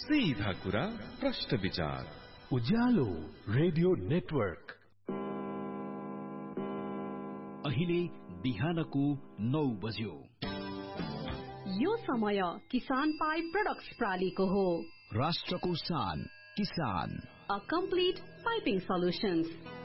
सीधा कुरा प्रश्न विचार उज्यालो रेडियो नेटवर्क। अहिले बिहानको 9 बज्यो। यो समय किसान पाइप प्रोडक्ट्स प्रालीको हो। राष्ट्रको शान किसान, अ कम्प्लिट पाइपिङ सल्युशन्स।